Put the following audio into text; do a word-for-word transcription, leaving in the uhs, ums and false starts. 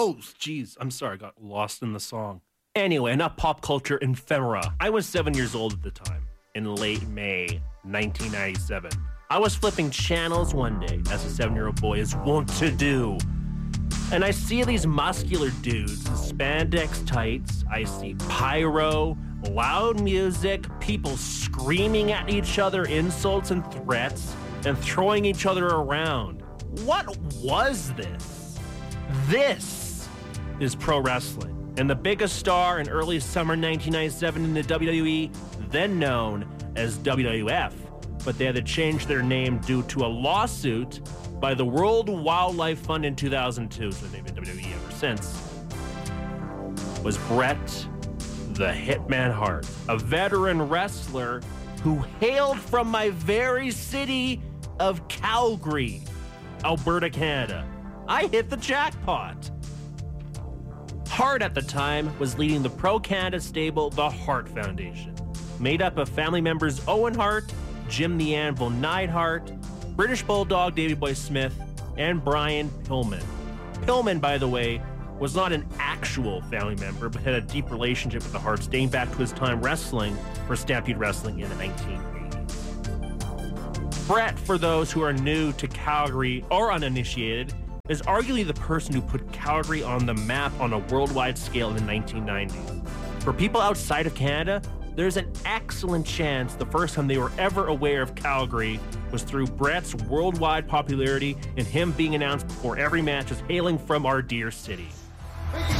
Oh, jeez. I'm sorry. I got lost in the song. Anyway, enough pop culture ephemera. I was seven years old at the time, in late May nineteen ninety-seven. I was flipping channels one day, as a seven-year-old boy is wont to do. And I see these muscular dudes in spandex tights. I see pyro, loud music, people screaming at each other insults and threats, and throwing each other around. What was this? This is pro wrestling. And the biggest star in early summer nineteen ninety-seven in the W W E, then known as W W F, but they had to change their name due to a lawsuit by the World Wildlife Fund in two thousand two, so they've been W W E ever since, was Bret the Hitman Hart, a veteran wrestler who hailed from my very city of Calgary, Alberta, Canada. I hit the jackpot. Hart at the time was leading the pro-Canada stable, the Hart Foundation, made up of family members Owen Hart, Jim the Anvil Neidhart, British Bulldog Davey Boy Smith, and Brian Pillman. Pillman, by the way, was not an actual family member, but had a deep relationship with the Harts dating back to his time wrestling for Stampede Wrestling in the nineteen eighties. Bret, for those who are new to Calgary or uninitiated, is arguably the person who put Calgary on the map on a worldwide scale in the nineteen nineties. For people outside of Canada, there's an excellent chance the first time they were ever aware of Calgary was through Bret's worldwide popularity and him being announced before every match as hailing from our dear city.